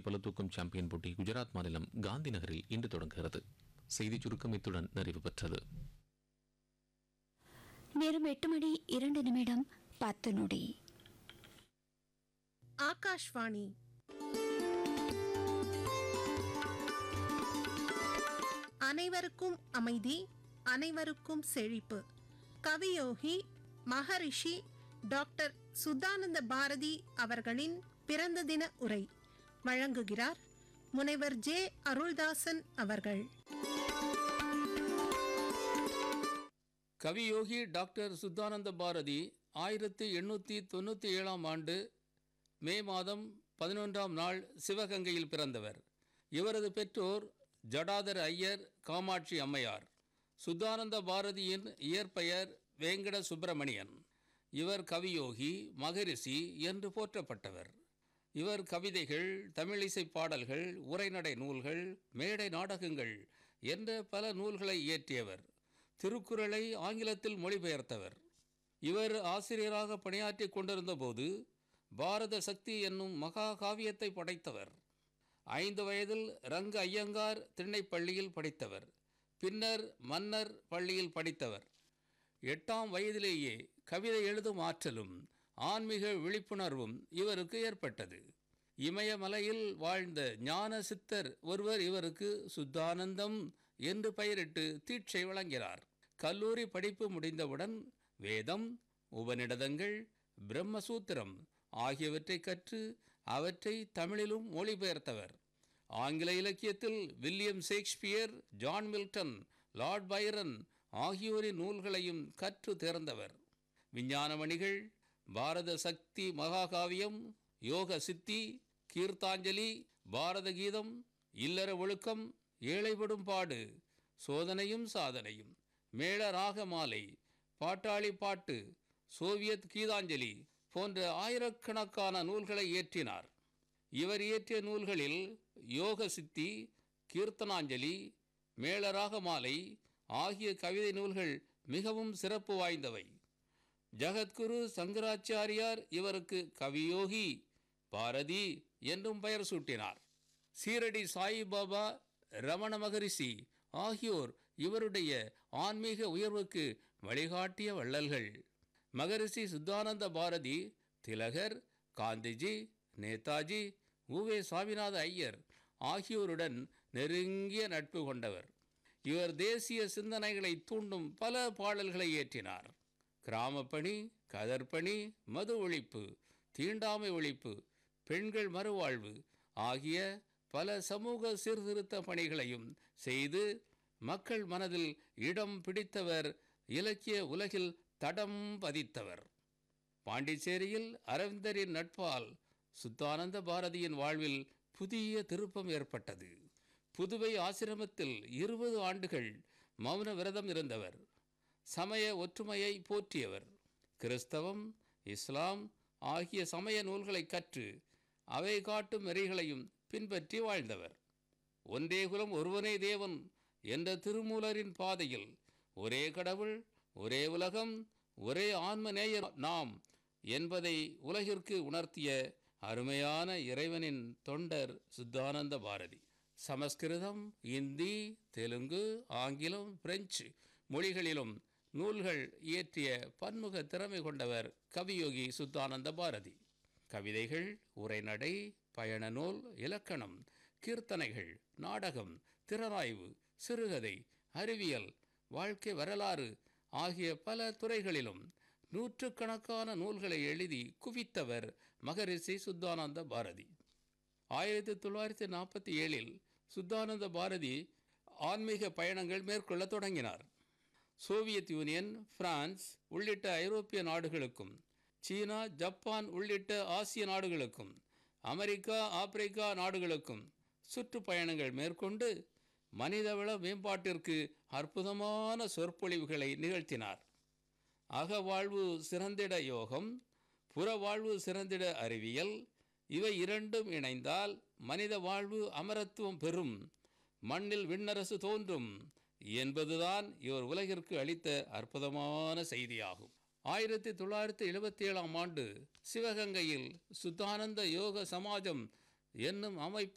பளுதூக்கும் சாம்பியன் போட்டி குஜராத் மாநிலம் காந்தி நகரில் இன்று தொடங்குகிறது. செய்திச் சுருக்கம் இத்துடன் நிறைவு பெற்றது. நேரம் 8:02 ஆகாஷ்வாணி அனைவருக்கும் அமைதி, அனைவருக்கும் செழிப்பு. கவியோகி மகரிஷி டாக்டர் சுத்தானந்த பாரதி அவர்களின் பிறந்த தின உரை வழங்குகிறார் முனைவர் ஜே. அருள்தாசன் அவர்கள். கவியோகி டாக்டர் சுத்தானந்த பாரதி 1897 ஆண்டு மே மாதம் 11ஆம் நாள் சிவகங்கையில் பிறந்தவர். இவரது பெற்றோர் ஜடாதர் ஐயர், காமாட்சி அம்மையார். சுத்தானந்த பாரதியின் இயற்பெயர் வேங்கட சுப்பிரமணியன். இவர் கவியோகி, மகரிஷி என்று போற்றப்பட்டவர். இவர் கவிதைகள், தமிழிசை பாடல்கள், உரைநடை நூல்கள், மேடை நாடகங்கள் என்ற பல நூல்களை இயற்றியவர். திருக்குறளை ஆங்கிலத்தில் மொழிபெயர்த்தவர். இவர் ஆசிரியராக பணியாற்றி கொண்டிருந்த போது பாரத சக்தி என்னும் மகா காவியத்தை படைத்தவர். 5 வயதில் ரங்க ஐயங்கார் திண்ணைப்பள்ளியில் படித்தவர். பின்னர் மன்னர் பள்ளியில் படித்தவர். 8ஆம் வயதிலேயே கவிதை எழுதும் ஆற்றலும் ஆன்மீக விழிப்புணர்வும் இவருக்கு ஏற்பட்டது. இமயமலையில் வாழ்ந்த ஞான சித்தர் ஒருவர் இவருக்கு சுத்தானந்தம் என்று பெயரிட்டு தீட்சை வழங்கினார். கல்லூரி படிப்பு முடிந்தவுடன் வேதம், உபநிடதங்கள், பிரம்மசூத்திரம் ஆகியவற்றை கற்று அவற்றை தமிழிலும் மொழிபெயர்த்தவர். ஆங்கில இலக்கியத்தில் William Shakespeare, John Milton, Lord Byrne ஆகியோரின் நூல்களையும் கற்று தேர்ந்தவர். விஞ்ஞானமணிகள், பாரத சக்தி மகாகாவியம், யோக சித்தி, கீர்த்தாஞ்சலி, பாரத கீதம், இல்லற ஒழுக்கம், ஏழைப்படும் பாடு, சோதனையும் சாதனையும், மேள ராக மாலை, பாட்டாளி பாட்டு, சோவியத் கீதாஞ்சலி போன்ற ஆயிரக்கணக்கான நூல்களை இயற்றினார். இவர் இயற்றிய நூல்களில் யோக சித்தி, கீர்த்தனாஞ்சலி, மேளராக மாலை ஆகிய கவிதை நூல்கள் மிகவும் சிறப்பு வாய்ந்தவை. ஜகத்குரு சங்கராச்சாரியார் இவருக்கு கவியோகி பாரதி என்றும் பெயர் சூட்டினார். சீரடி சாயிபாபா, ரமண மகரிஷி ஆகியோர் இவருடைய ஆன்மீக உயர்வுக்கு வழிகாட்டிய வள்ளல்கள். மகரிஷி சுத்தானந்த பாரதி திலகர், காந்திஜி, நேதாஜி, உவே சாமிநாத ஐயர் ஆகியோருடன் நெருங்கிய நட்பு கொண்டவர். இவர் தேசிய சிந்தனைகளை தூண்டும் பல பாடல்களை இயற்றினார். கிராமப்பணி, கதர்பணி, மது ஒழிப்பு, தீண்டாமை ஒழிப்பு, பெண்கள் மறுவாழ்வு ஆகிய பல சமூக சீர்திருத்த பணிகளையும் செய்து மக்கள் மனதில் இடம் பிடித்தவர். இலக்கிய உலகில் தடம் பதித்தவர். பாண்டிச்சேரியில் அரவிந்தரின் நட்பால் சுத்தானந்த பாரதியின் வாழ்வில் புதிய திருப்பம் ஏற்பட்டது. புதுவை ஆசிரமத்தில் 20 ஆண்டுகள் மௌன விரதம் இருந்தவர். சமய ஒற்றுமையை போற்றியவர். கிறிஸ்தவம், இஸ்லாம் ஆகிய சமய நூல்களை கற்று அவை காட்டும் நெறிகளையும் பின்பற்றி வாழ்ந்தவர். ஒன்றே குலம் ஒருவனே தேவன் என்ற திருமூலரின் பாதையில் ஒரே கடவுள், ஒரே உலகம், ஒரே ஆன்ம நேயர் நாம் என்பதை உலகிற்கு உணர்த்திய அருமையான இறைவனின் தொண்டர் சுத்தானந்த பாரதி. சமஸ்கிருதம், இந்தி, தெலுங்கு, ஆங்கிலம், பிரெஞ்சு மொழிகளிலும் நூல்கள் இயற்றிய பன்முக திறமை கொண்டவர் கவியோகி சுத்தானந்த பாரதி. கவிதைகள், உரைநடை, பயண நூல், இலக்கணம், கீர்த்தனைகள், நாடகம், திறனாய்வு, சிறுகதை, அறிவியல், வாழ்க்கை வரலாறு ஆகிய பல துறைகளிலும் நூற்றுக்கணக்கான நூல்களை எழுதி குவித்தவர் மகரிஷி சுத்தானந்த பாரதி. 1947 சுத்தானந்த பாரதி ஆன்மீக பயணங்கள் மேற்கொள்ள தொடங்கினார். சோவியத் யூனியன், பிரான்ஸ் உள்ளிட்ட ஐரோப்பிய நாடுகளுக்கும், சீனா, ஜப்பான் உள்ளிட்ட ஆசிய நாடுகளுக்கும், அமெரிக்கா, ஆப்பிரிக்கா நாடுகளுக்கும் சுற்றுப்பயணங்கள் மேற்கொண்டு மனிதவள மேம்பாட்டிற்கு அற்புதமான சொற்பொழிவுகளை நிகழ்த்தினார். அகவாழ்வு சிறந்திட யோகம், புறவாழ்வு சிறந்திட அறிவியல், இவை இரண்டும் இணைந்தால் மனித வாழ்வு அமரத்துவம் பெறும், மண்ணில் விண்ணரசு தோன்றும் என்பதுதான் இவர் உலகிற்கு அளித்த அற்புதமான செய்தியாகும். 1977 சிவகங்கையில் சுத்தானந்த யோக சமாஜம் என்னும் அமைப்பு